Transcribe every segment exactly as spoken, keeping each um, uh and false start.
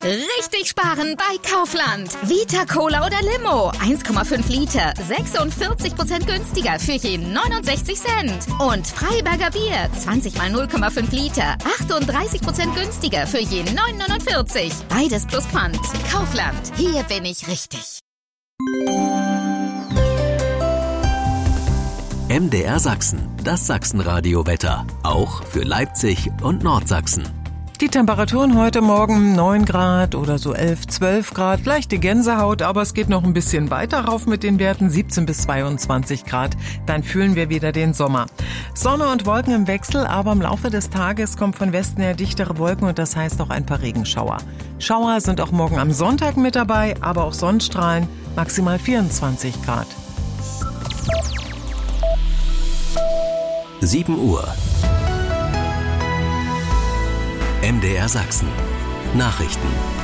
Richtig sparen bei Kaufland. Vita Cola oder Limo. eins Komma fünf Liter. sechsundvierzig Prozent günstiger für je neunundsechzig Cent. Und Freiberger Bier. zwanzig mal null Komma fünf Liter. achtunddreißig Prozent günstiger für je neun Komma neunundvierzig. Beides plus Pfand. Kaufland. Hier bin ich richtig. M D R Sachsen. Das Sachsenradio-Wetter. Auch für Leipzig und Nordsachsen. Die Temperaturen heute Morgen neun Grad oder so elf, zwölf Grad. Leichte Gänsehaut, aber es geht noch ein bisschen weiter rauf mit den Werten. siebzehn bis zweiundzwanzig Grad. Dann fühlen wir wieder den Sommer. Sonne und Wolken im Wechsel, aber im Laufe des Tages kommt von Westen her dichtere Wolken und das heißt auch ein paar Regenschauer. Schauer sind auch morgen am Sonntag mit dabei, aber auch Sonnenstrahlen. Maximal vierundzwanzig Grad. sieben Uhr. M D R Sachsen. Nachrichten.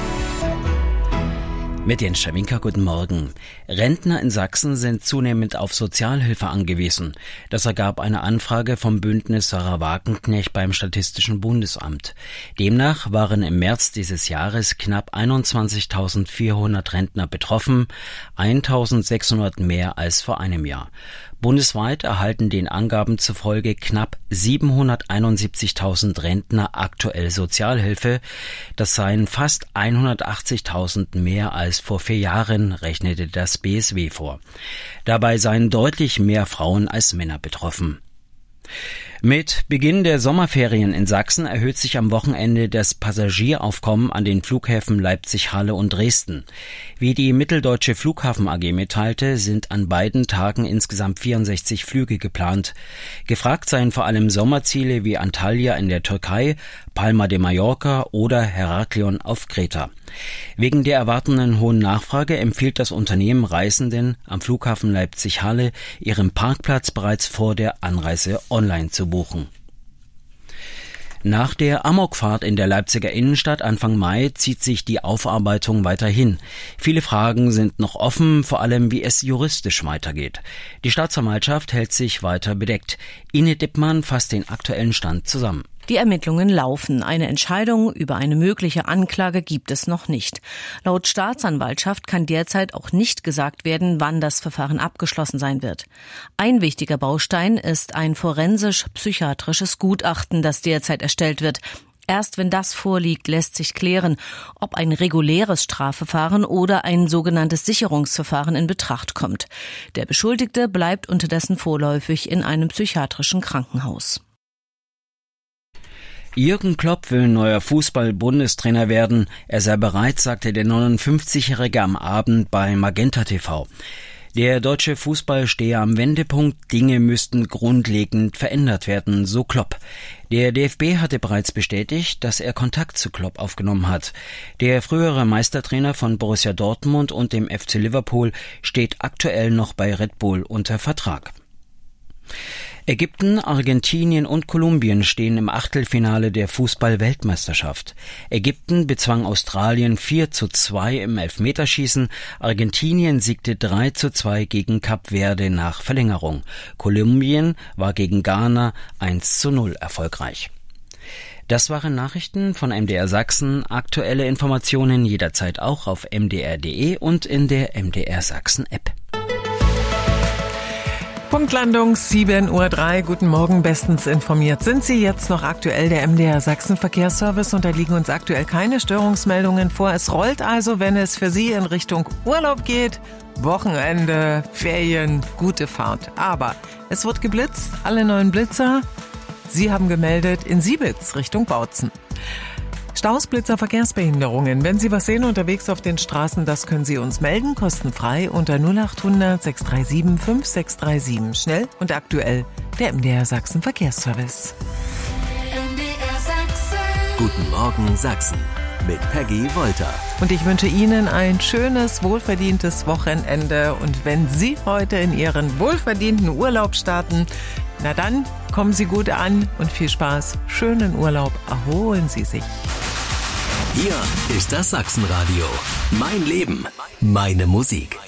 Mit Jens Schawinka, guten Morgen. Rentner in Sachsen sind zunehmend auf Sozialhilfe angewiesen. Das ergab eine Anfrage vom Bündnis Sarah Wagenknecht beim Statistischen Bundesamt. Demnach waren im März dieses Jahres knapp einundzwanzigtausendvierhundert Rentner betroffen, eintausendsechshundert mehr als vor einem Jahr. Bundesweit erhalten den Angaben zufolge knapp siebenhunderteinundsiebzigtausend Rentner aktuell Sozialhilfe. Das seien fast hundertachtzigtausend mehr als vor vier Jahren, rechnete das B S W vor. Dabei seien deutlich mehr Frauen als Männer betroffen. Mit Beginn der Sommerferien in Sachsen erhöht sich am Wochenende das Passagieraufkommen an den Flughäfen Leipzig, Halle und Dresden. Wie die Mitteldeutsche Flughafen A G mitteilte, sind an beiden Tagen insgesamt vierundsechzig Flüge geplant. Gefragt seien vor allem Sommerziele wie Antalya in der Türkei, Palma de Mallorca oder Heraklion auf Kreta. Wegen der erwartenden hohen Nachfrage empfiehlt das Unternehmen Reisenden am Flughafen Leipzig-Halle, ihren Parkplatz bereits vor der Anreise online zu buchen. Nach der Amokfahrt in der Leipziger Innenstadt Anfang Mai zieht sich die Aufarbeitung weiterhin. Viele Fragen sind noch offen, vor allem wie es juristisch weitergeht. Die Staatsanwaltschaft hält sich weiter bedeckt. Ine Dippmann fasst den aktuellen Stand zusammen. Die Ermittlungen laufen. Eine Entscheidung über eine mögliche Anklage gibt es noch nicht. Laut Staatsanwaltschaft kann derzeit auch nicht gesagt werden, wann das Verfahren abgeschlossen sein wird. Ein wichtiger Baustein ist ein forensisch-psychiatrisches Gutachten, das derzeit erstellt wird. Erst wenn das vorliegt, lässt sich klären, ob ein reguläres Strafverfahren oder ein sogenanntes Sicherungsverfahren in Betracht kommt. Der Beschuldigte bleibt unterdessen vorläufig in einem psychiatrischen Krankenhaus. Jürgen Klopp will neuer Fußball-Bundestrainer werden. Er sei bereit, sagte der neunundfünfzigjährige am Abend bei Magenta T V. Der deutsche Fußball stehe am Wendepunkt, Dinge müssten grundlegend verändert werden, so Klopp. Der D F B hatte bereits bestätigt, dass er Kontakt zu Klopp aufgenommen hat. Der frühere Meistertrainer von Borussia Dortmund und dem F C Liverpool steht aktuell noch bei Red Bull unter Vertrag. Ägypten, Argentinien und Kolumbien stehen im Achtelfinale der Fußball-Weltmeisterschaft. Ägypten bezwang Australien vier zu zwei im Elfmeterschießen, Argentinien siegte drei zu zwei gegen Kap Verde nach Verlängerung. Kolumbien war gegen Ghana eins zu null erfolgreich. Das waren Nachrichten von M D R Sachsen. Aktuelle Informationen jederzeit auch auf m d r punkt d e und in der M D R Sachsen App. Punktlandung sieben Uhr drei. Guten Morgen, bestens informiert sind Sie jetzt noch aktuell. Der M D R Sachsen Verkehrsservice, und da liegen uns aktuell keine Störungsmeldungen vor. Es rollt also, wenn es für Sie in Richtung Urlaub geht. Wochenende, Ferien, gute Fahrt. Aber es wird geblitzt, alle neuen Blitzer. Sie haben gemeldet in Siebitz Richtung Bautzen. Staus, Blitzer, Verkehrsbehinderungen. Wenn Sie was sehen unterwegs auf den Straßen, das können Sie uns melden, kostenfrei unter null acht hundert sechs drei sieben fünf sechs drei sieben. Schnell und aktuell der M D R Sachsen Verkehrsservice. M D R Sachsen. Guten Morgen Sachsen mit Peggy Wolter. Und ich wünsche Ihnen ein schönes, wohlverdientes Wochenende. Und wenn Sie heute in Ihren wohlverdienten Urlaub starten, na dann kommen Sie gut an und viel Spaß. Schönen Urlaub, erholen Sie sich. Hier ist das Sachsenradio. Mein Leben, meine Musik.